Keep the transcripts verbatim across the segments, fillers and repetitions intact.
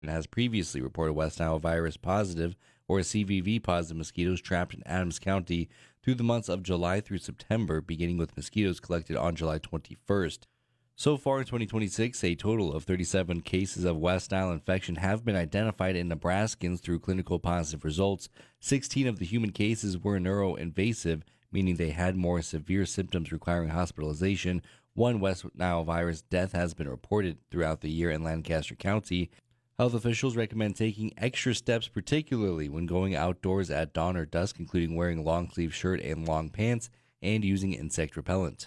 has previously reported West Nile virus positive or C V V positive mosquitoes trapped in Adams County through the months of July through September, beginning with mosquitoes collected on July twenty-first. So far in twenty twenty-six, a total of thirty-seven cases of West Nile infection have been identified in Nebraskans through clinical positive results. sixteen of the human cases were neuroinvasive, meaning they had more severe symptoms requiring hospitalization. One West Nile virus death has been reported throughout the year in Lancaster County. Health officials recommend taking extra steps, particularly when going outdoors at dawn or dusk, including wearing a long-sleeve shirt and long pants and using insect repellent.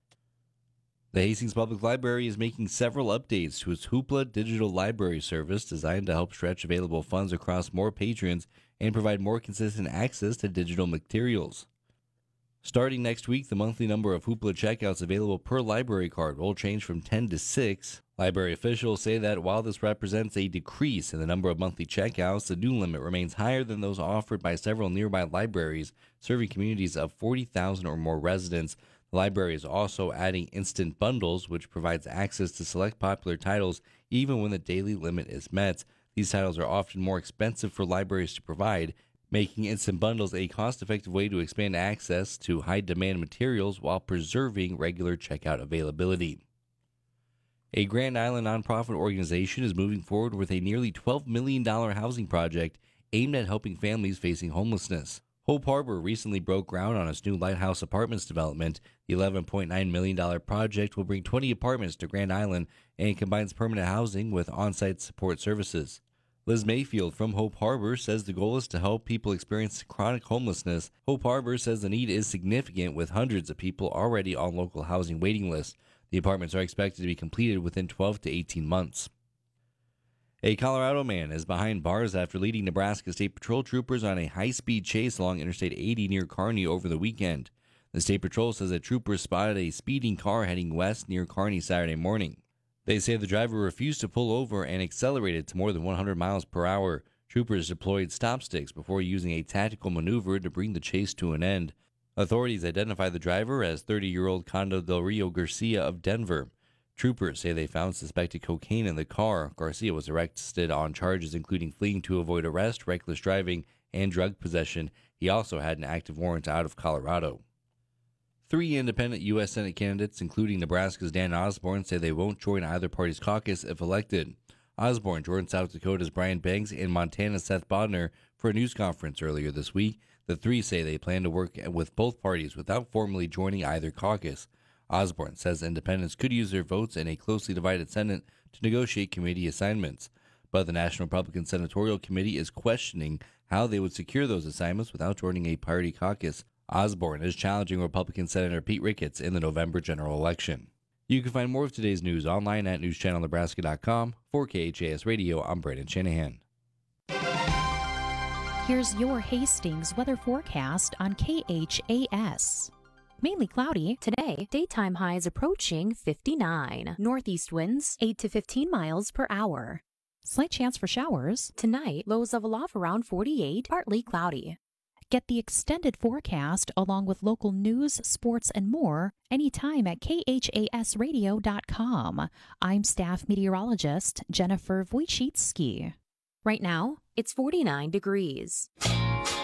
The Hastings Public Library is making several updates to its Hoopla digital library service designed to help stretch available funds across more patrons and provide more consistent access to digital materials. Starting next week, the monthly number of Hoopla checkouts available per library card will change from ten to six. Library officials say that while this represents a decrease in the number of monthly checkouts, the new limit remains higher than those offered by several nearby libraries serving communities of forty thousand or more residents. The library is also adding instant bundles, which provides access to select popular titles even when the daily limit is met. These titles are often more expensive for libraries to provide, making instant bundles a cost-effective way to expand access to high-demand materials while preserving regular checkout availability. A Grand Island nonprofit organization is moving forward with a nearly twelve million dollars housing project aimed at helping families facing homelessness. Hope Harbor recently broke ground on its new Lighthouse Apartments development. The eleven point nine million dollars project will bring twenty apartments to Grand Island and combines permanent housing with on-site support services. Liz Mayfield from Hope Harbor says the goal is to help people experience chronic homelessness. Hope Harbor says the need is significant, with hundreds of people already on local housing waiting lists. The apartments are expected to be completed within twelve to eighteen months. A Colorado man is behind bars after leading Nebraska State Patrol troopers on a high-speed chase along Interstate eighty near Kearney over the weekend. The State Patrol says that troopers spotted a speeding car heading west near Kearney Saturday morning. They say the driver refused to pull over and accelerated to more than one hundred miles per hour. Troopers deployed stop sticks before using a tactical maneuver to bring the chase to an end. Authorities identified the driver as thirty-year-old Condo del Rio Garcia of Denver. Troopers say they found suspected cocaine in the car. Garcia was arrested on charges including fleeing to avoid arrest, reckless driving, and drug possession. He also had an active warrant out of Colorado. Three independent U S Senate candidates, including Nebraska's Dan Osborne, say they won't join either party's caucus if elected. Osborne joined South Dakota's Brian Banks and Montana's Seth Bodner for a news conference earlier this week. The three say they plan to work with both parties without formally joining either caucus. Osborne says independents could use their votes in a closely divided Senate to negotiate committee assignments, but the National Republican Senatorial Committee is questioning how they would secure those assignments without joining a party caucus. Osborne is challenging Republican Senator Pete Ricketts in the November general election. You can find more of today's news online at news channel nebraska dot com. For K H A S Radio, I'm Brandon Shanahan. Here's your Hastings weather forecast on K H A S. Mainly cloudy today. Daytime highs approaching fifty-nine. Northeast winds eight to fifteen miles per hour. Slight chance for showers. Tonight, lows level off around forty-eight, partly cloudy. Get the extended forecast along with local news, sports, and more anytime at K H A S radio dot com. I'm staff meteorologist Jennifer Wojcicki. Right now, it's forty-nine degrees.